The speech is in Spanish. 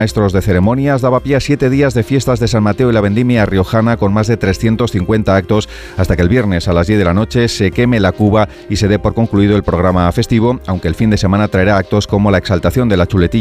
Maestros de ceremonias daba pie a 7 días de fiestas de San Mateo y la vendimia riojana con más de 350 actos hasta que el viernes a las 10 de la noche se queme la cuba y se dé por concluido el programa festivo, aunque el fin de semana traerá actos como la exaltación de la chuletilla